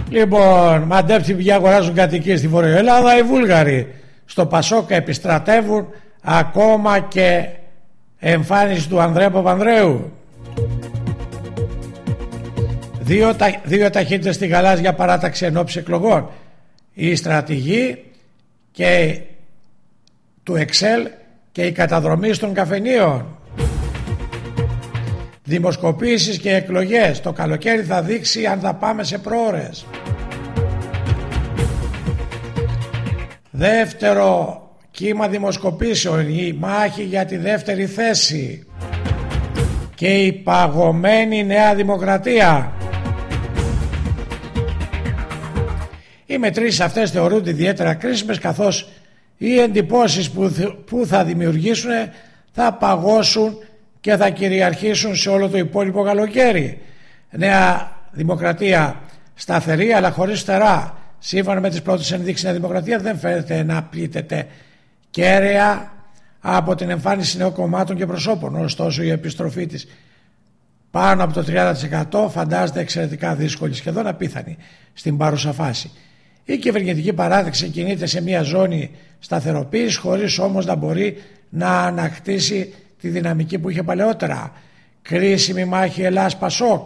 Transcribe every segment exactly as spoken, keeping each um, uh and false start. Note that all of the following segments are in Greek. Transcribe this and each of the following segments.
Λοιπόν, μαντέψτε πια αγοράζουν κατοικίες στη Βόρεια Ελλάδα. Οι Βούλγαροι στο Πασόκ επιστρατεύουν ακόμα και εμφάνιση του Ανδρέα Παπανδρέου. Δύο, τα, δύο ταχύτητες στη γαλάζια παράταξη ενόψει εκλογών. Η στρατηγή και του Excel και η καταδρομή των καφενείων. Δημοσκοπήσεις και εκλογές. Το καλοκαίρι θα δείξει αν θα πάμε σε προώρες. Δεύτερο κύμα δημοσκοπήσεων. Η μάχη για τη δεύτερη θέση και η παγωμένη Νέα Δημοκρατία. Οι μετρήσεις αυτές θεωρούνται ιδιαίτερα κρίσιμες, καθώς οι εντυπώσεις που, που θα δημιουργήσουν θα παγώσουν και θα κυριαρχήσουν σε όλο το υπόλοιπο καλοκαίρι. Νέα Δημοκρατία σταθερή αλλά χωρίς φτερά. Σύμφωνα με τις πρώτες ενδείξεις, η Νέα Δημοκρατία δεν φαίνεται να πλήττεται κέραια από την εμφάνιση νέων κομμάτων και προσώπων. Ωστόσο, η επιστροφή της πάνω από το τριάντα τοις εκατό φαντάζεται εξαιρετικά δύσκολη, σχεδόν απίθανη στην παρούσα φάση. Η κυβερνητική παράδειξη κινείται σε μια ζώνη σταθεροποίησης, χωρίς όμως να μπορεί να ανακτήσει τη δυναμική που είχε παλαιότερα. Κρίσιμη μάχη Ελλάς-Πασόκ.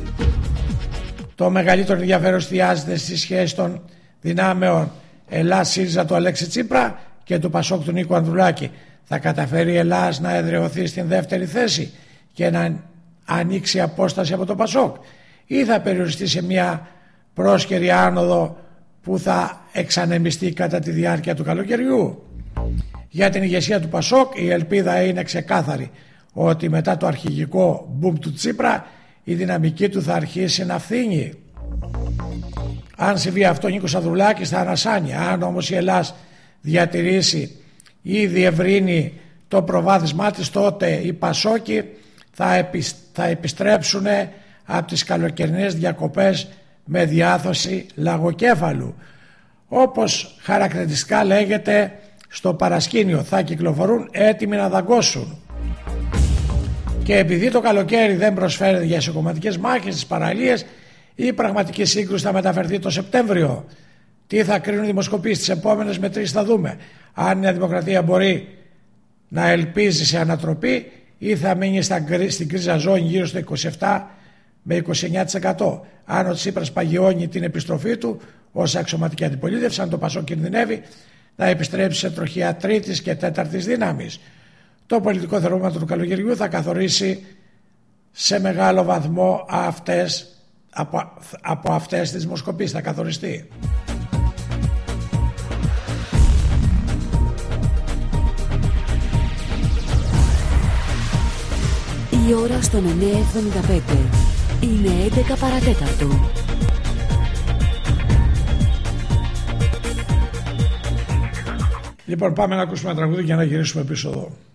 Το μεγαλύτερο ενδιαφέρον εστιάζεται στη σχέση των δυνάμεων Ελλάς-ΣΥΡΙΖΑ του Αλέξη Τσίπρα και του Πασόκ του Νίκου Ανδρουλάκη. Θα καταφέρει η Ελλάς να εδραιωθεί στην δεύτερη θέση και να ανοίξει απόσταση από το Πασόκ, ή θα περιοριστεί σε μια πρόσκαιρη άνοδο που θα εξανεμιστεί κατά τη διάρκεια του καλοκαιριού? Για την ηγεσία του Πασόκ η ελπίδα είναι ξεκάθαρη, ότι μετά το αρχηγικό μπουμ του Τσίπρα η δυναμική του θα αρχίσει να φθήνει. Αν συμβεί αυτό, ο Νίκος Ανδρουλάκης θα ανασάνει. Αν όμως η Ελλάς διατηρήσει ή διευρύνει το προβάδισμά της, τότε οι Πασόκοι θα, επισ... θα επιστρέψουν από τις καλοκαιρινές διακοπές με διάθεση λαγοκέφαλου. Όπως χαρακτηριστικά λέγεται στο παρασκήνιο, θα κυκλοφορούν έτοιμοι να δαγκώσουν. Και επειδή το καλοκαίρι δεν προσφέρεται για εσωκομματικές μάχες στις παραλίες, η πραγματική σύγκρουση θα μεταφερθεί το Σεπτέμβριο. Τι θα κρίνουν οι δημοσκοπήσεις? Τις επόμενες μετρήσεις θα δούμε αν η Νέα Δημοκρατία μπορεί να ελπίζει σε ανατροπή ή θα μείνει στην κρίζα ζώνη γύρω στο είκοσι επτά με είκοσι εννιά τοις εκατό. Αν ο Τσίπρας παγιώνει την επιστροφή του ως αξιωματική αντιπολίτευση, αν το Πασόκ κινδυνεύει να επιστρέψει σε τροχιά τρίτης και τέταρτης δύναμης. Το πολιτικό θερμόμετρο του καλοκαιριού θα καθορίσει σε μεγάλο βαθμό αυτές, από, από αυτές τις δημοσκοπήσεις θα καθοριστεί. Η ώρα στον εννιά εβδομήντα πέντε είναι έντεκα παρατέταρτο. Λοιπόν, πάμε να ακούσουμε ένα τραγούδι για να γυρίσουμε πίσω εδώ.